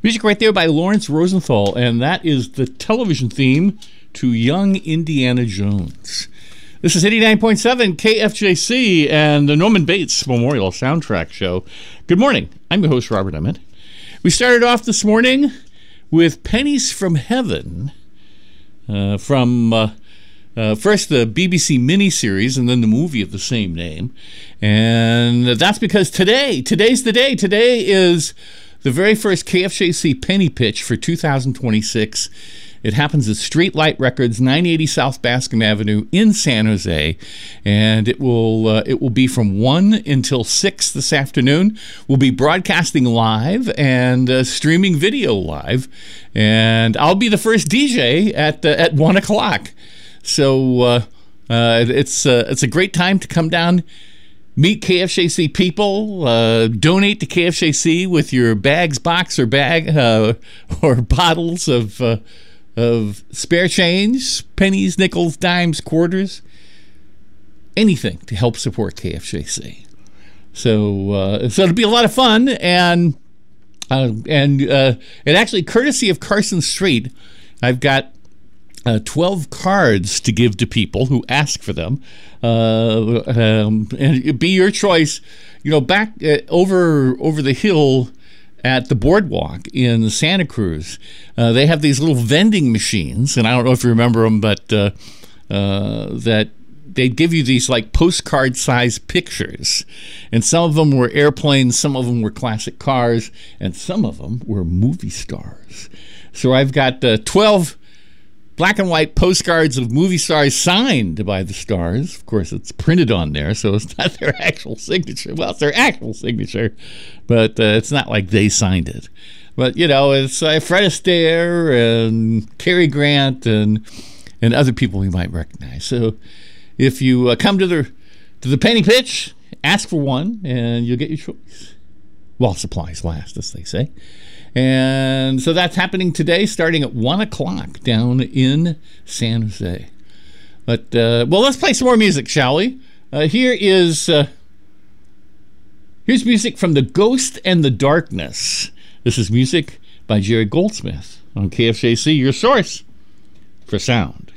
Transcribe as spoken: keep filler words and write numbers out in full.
Music right there by Lawrence Rosenthal, and that is the television theme to Young Indiana Jones. This is eighty-nine point seven K F J C and the Norman Bates Memorial Soundtrack Show. Good morning. I'm your host, Robert Emmett. We started off this morning with Pennies from Heaven uh, from uh, uh, first the B B C miniseries and then the movie of the same name. And that's because today, today's the day. Today is the very first K F J C penny pitch for two thousand twenty-six. It happens at Streetlight Records, nine eighty South Bascom Avenue in San Jose, and it will uh, it will be from one until six this afternoon. We'll be broadcasting live and uh, streaming video live, and I'll be the first D J at uh, at one o'clock. So uh, uh, it's uh, it's a great time to come down. Meet K F J C people, uh, donate to K F J C with your bags, box, or bag, uh, or bottles of uh, of spare change, pennies, nickels, dimes, quarters, anything to help support K F J C. So, uh, so it'll be a lot of fun, and uh, and uh, and actually, courtesy of Carson Street, I've got Uh, twelve cards to give to people who ask for them. Uh, um, and it'd be your choice. You know, back uh, over over the hill at the boardwalk in Santa Cruz, uh, they have these little vending machines, and I don't know if you remember them, but uh, uh, that they'd give you these like postcard-sized pictures, and some of them were airplanes, some of them were classic cars, and some of them were movie stars. So I've got uh, twelve black and white postcards of movie stars signed by the stars. Of course, it's printed on there, so it's not their actual signature. Well, it's their actual signature, but uh, it's not like they signed it. But, you know, it's uh, Fred Astaire and Cary Grant and and other people you might recognize. So if you uh, come to the, to the penny pitch, ask for one, and you'll get your choice. While supplies last, as they say. And so that's happening today, starting at one o'clock down in San Jose. But, uh, well, let's play some more music, shall we? Uh, here is, uh, here's music from The Ghost and the Darkness. This is music by Jerry Goldsmith on K F J C, your source for sound.